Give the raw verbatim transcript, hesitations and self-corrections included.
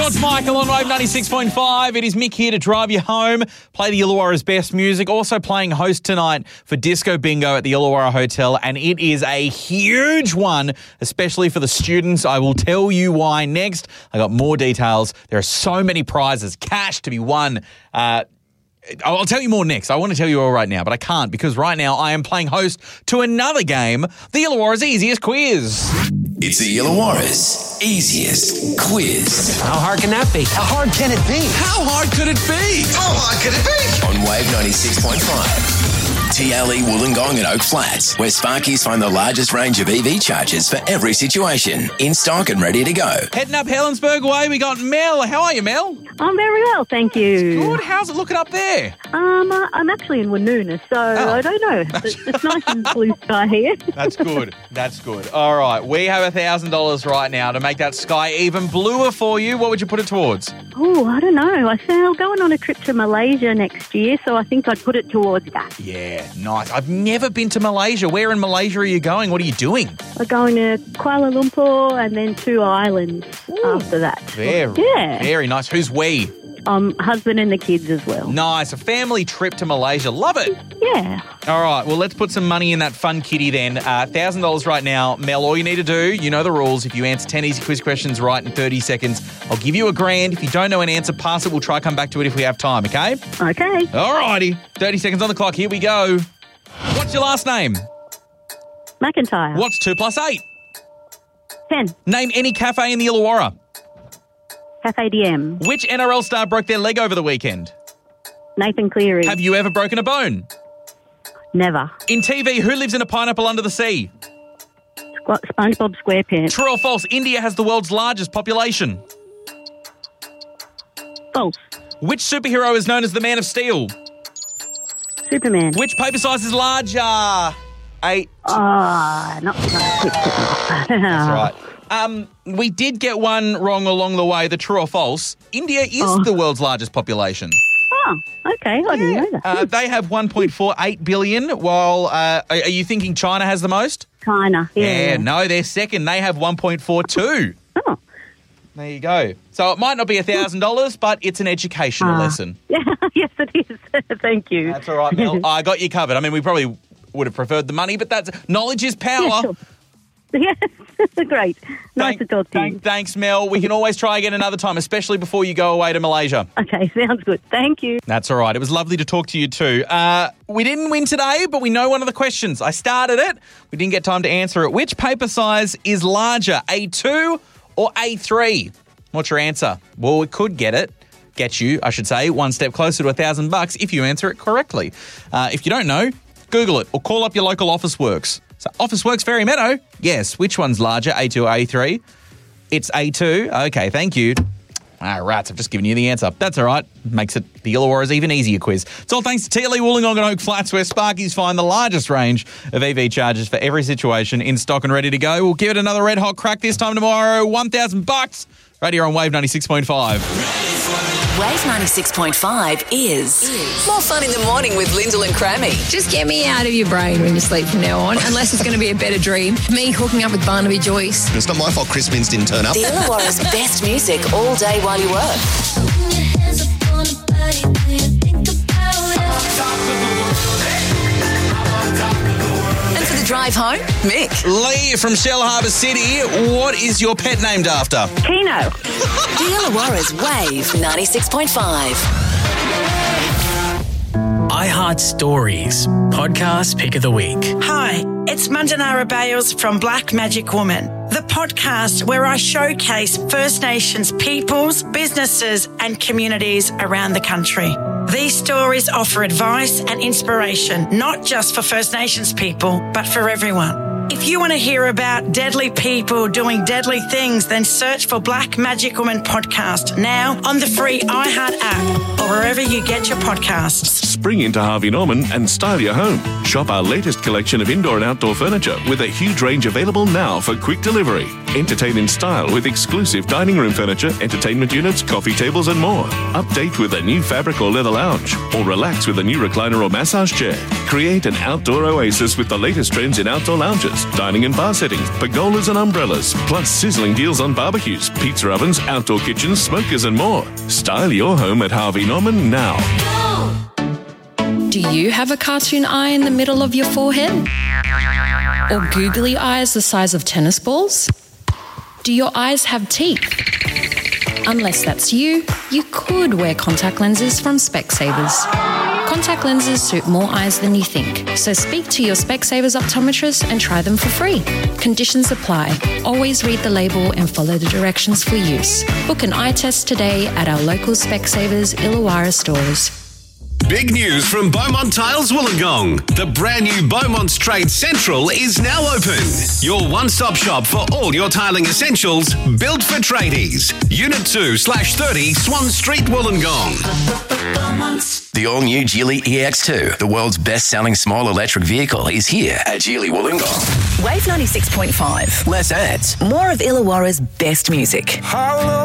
George Michael on Wave ninety-six point five. It is Mick here to drive you home, play the Illawarra's best music. Also playing host tonight for Disco Bingo at the Illawarra Hotel, and it is a huge one, especially for the students. I will tell you why next. I got more details. There are so many prizes, cash to be won. Uh, I'll tell you more next. I want to tell you all right now, but I can't because right now I am playing host to another game, the Illawarra's Easiest Quiz. It's the Illawarra's Easiest Quiz. How hard can that be? How hard can it be? How hard could it be? How hard could it be? On Wave ninety-six point five. T L E Wollongong and Oak Flats, where Sparkies find the largest range of E V chargers for every situation. In stock and ready to go. Heading up Helensburgh way, we got Mel. How are you, Mel? I'm very well, thank you. Good. How's it looking up there? Um, uh, I'm actually in Woonona, so Oh. I don't know. It's, it's nice and blue sky here. That's good. That's good. All right. We have one thousand dollars right now to make that sky even bluer for you. What would you put it towards? Oh, I don't know. I say I'm going on a trip to Malaysia next year, so I think I'd put it towards that. Yeah, nice. I've never been to Malaysia. Where in Malaysia are you going? What are you doing? We're going to Kuala Lumpur and then two islands after that. Very, Yeah. very nice. Who's we? Um, husband and the kids as well. Nice. A family trip to Malaysia. Love it. Yeah. All right. Well, let's put some money in that fun kitty then. Uh, one thousand dollars right now. Mel, all you need to do, you know the rules. If you answer ten easy quiz questions right in thirty seconds, I'll give you a grand. If you don't know an answer, pass it. We'll try come back to it if we have time, okay? Okay. All righty. thirty seconds on the clock. Here we go. What's your last name? McIntyre. What's two plus eight? ten. Name any cafe in the Illawarra. Cafe D M. Which N R L star broke their leg over the weekend? Nathan Cleary. Have you ever broken a bone? Never. In T V, who lives in a pineapple under the sea? Squ- SpongeBob SquarePants. True or false? India has the world's largest population. False. Which superhero is known as the Man of Steel? Superman. Which paper size is larger? Eight. Ah, not not That's right. Um, we did get one wrong along the way, the true or false. India is Oh. the world's largest population. Oh, okay. I didn't know that. Uh, they have one point four eight billion, while, uh, are, are you thinking China has the most? China. Yeah. Yeah, no, they're second. They have one point four two. Oh. There you go. So it might not be one thousand dollars, but it's an educational Ah. lesson. Yeah, yes, it is. Thank you. That's all right, Mel. I got you covered. I mean, we probably would have preferred the money, but that's knowledge is power. Yeah, sure. Yes, great. Nice Thank- to talk to you. thank- Thanks, Mel. We can always try again another time, especially before you go away to Malaysia. Okay, sounds good. Thank you. That's all right. It was lovely to talk to you too. Uh, we didn't win today, but we know one of the questions. I started it. We didn't get time to answer it. Which paper size is larger, A two or A three? What's your answer? Well, we could get it. Get you, I should say, one step closer to a thousand bucks if you answer it correctly. Uh, if you don't know, Google it or call up your local Officeworks. So Officeworks Fairy Meadow, yes. Which one's larger, A two or A three? It's A two. Okay, thank you. Ah, rats, I've just given you the answer. That's all right. Makes it the Illawarra's even easier quiz. It's all thanks to T L E Wollongong and Oak Flats, where Sparkies find the largest range of E V chargers for every situation in stock and ready to go. We'll give it another red hot crack this time tomorrow. one thousand bucks right here on Wave ninety-six point five. Wave ninety-six point five is, is more fun in the morning with Lyndall and Crammy. Just get me out of your brain when you sleep from now on, unless it's going to be a better dream. Me hooking up with Barnaby Joyce. It's not my fault Chris Minns didn't turn up. The Illawarra's best music all day while you work. And for the drive home, Mick. Lee from Shell Harbour City, what is your pet named after? Keno. The Illawarra's Wave ninety-six point five. I Heart Stories, podcast pick of the week. Hi, it's Mandanara Bales from Black Magic Woman, the podcast where I showcase First Nations peoples, businesses and communities around the country. These stories offer advice and inspiration, not just for First Nations people, but for everyone. If you want to hear about deadly people doing deadly things, then search for Black Magic Woman podcast now on the free iHeart app or wherever you get your podcasts. Spring into Harvey Norman and style your home. Shop our latest collection of indoor and outdoor furniture with a huge range available now for quick delivery. Entertain in style with exclusive dining room furniture, entertainment units, coffee tables and more. Update with a new fabric or leather lounge or relax with a new recliner or massage chair. Create an outdoor oasis with the latest trends in outdoor lounges. tables, dining and bar settings, pergolas and umbrellas, plus sizzling deals on barbecues, pizza ovens, outdoor kitchens, smokers and more. Style your home at Harvey Norman now. Do you have a cartoon eye in the middle of your forehead? Or googly eyes the size of tennis balls? Do your eyes have teeth? Unless that's you, you could wear contact lenses from Specsavers. Contact lenses suit more eyes than you think, so speak to your Specsavers optometrist and try them for free. Conditions apply. Always read the label and follow the directions for use. Book an eye test today at our local Specsavers Illawarra stores. Big news from Beaumont Tiles Wollongong. The brand new Beaumont's Trade Central is now open. Your one-stop shop for all your tiling essentials, built for tradies. Unit two slash thirty Swan Street, Wollongong. The all-new Geely E X two, the world's best-selling small electric vehicle, is here at Geely Wollongong. Wave ninety-six point five. Less ads. More of Illawarra's best music. Hello.